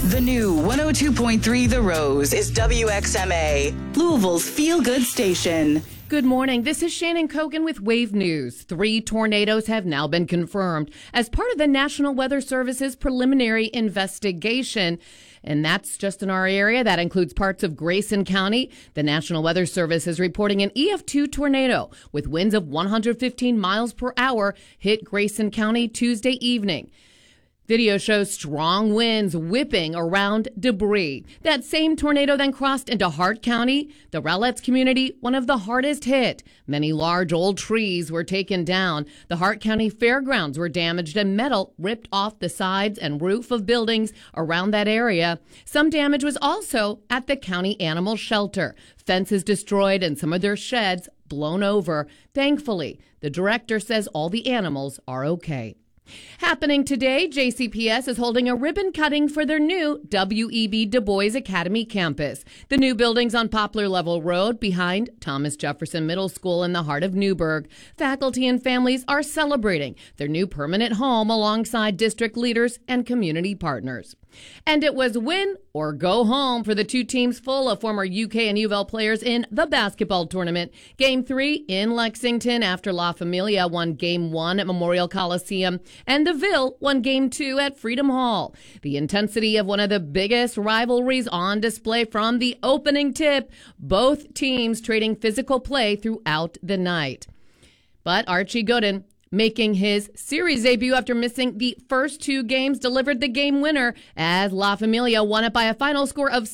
The new 102.3 The Rose is WXMA, Louisville's feel-good station. Good morning. This is Shannon Kogan with Wave News. 3 tornadoes have now been confirmed as part of the National Weather Service's preliminary investigation. And that's just in our area. That includes parts of Grayson County. The National Weather Service is reporting an EF2 tornado with winds of 115 miles per hour hit Grayson County Tuesday evening. Video shows strong winds whipping around debris. That same tornado then crossed into Hart County, the Rowletts community, one of the hardest hit. Many large old trees were taken down. The Hart County Fairgrounds were damaged and metal ripped off the sides and roof of buildings around that area. Some damage was also at the county animal shelter. Fences destroyed and some of their sheds blown over. Thankfully, the director says all the animals are okay. Happening today, JCPS is holding a ribbon cutting for their new W.E.B. Du Bois Academy campus. The new building's on Poplar Level Road behind Thomas Jefferson Middle School in the heart of Newburgh. Faculty and families are celebrating their new permanent home alongside district leaders and community partners. And it was win or go home for the two teams full of former UK and U of L players in the basketball tournament. Game 3 in Lexington after La Familia won Game 1 at Memorial Coliseum and the Ville won Game 2 at Freedom Hall. The intensity of one of the biggest rivalries on display from the opening tip. Both teams trading physical play throughout the night. But Archie Gooden, making his series debut after missing the first 2 games, delivered the game winner as La Familia won it by a final score of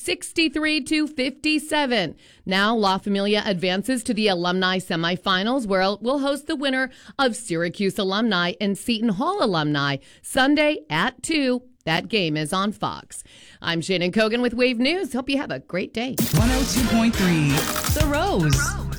63-57. Now La Familia advances to the alumni semifinals, where it will host the winner of Syracuse alumni and Seton Hall alumni Sunday at 2. That game is on Fox. I'm Shannon Kogan with Wave News. Hope you have a great day. 102.3 The Rose.